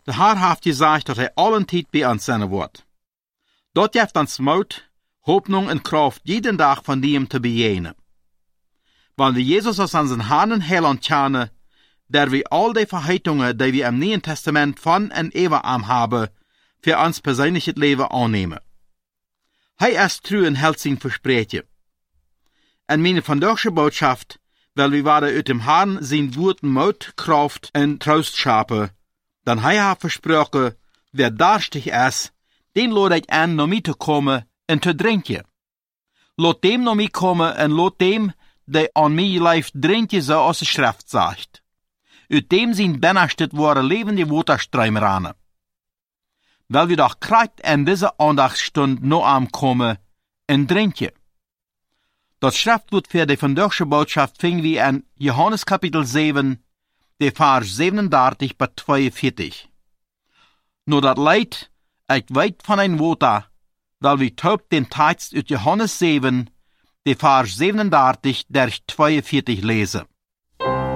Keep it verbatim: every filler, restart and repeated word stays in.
De Herr heeft gezegd dat hij allen tijd bij ons zijn wordt. Dat geeft ons moed, Hoffnung en kracht jeden dag van dem te bejenen. Wanneer we Jezus als onze Herrn en Heiland kennen, der we al die Verheißungen, die wir im Neuen Testament von en eeuwig am haben, für uns persönliches Leben annehmen. Hij is true en hält sein Versprechen. En meine vandaagse Botschaft, weil wir werden uit dem Herrn sein Wort Mut, Kraft en Trost schapen, dann hij hat versprochen, wer durstig ist, den lade ich an, naar mij te komen en te drinken. Laat dem naar mij komen en laat dem, die aan mij leeft, drinken, zo als de Schrift zegt. Uit dem zijn binnenstet worden levende Waterströme ranen. Weil wir doch krijgt in deze Andachtsstund noch aankomen en drinken. Dat Schriftwoord für die vandaagse Botschaft fingen wir in Johannes Kapitel zeven, de Vers zevenendertig bis tweeënveertig. Nur dat Leid, ich weet van ein Water, weil wir taub den Text uit Johannes zeven, de Vers zevenendertig der tweeënveertig lesen.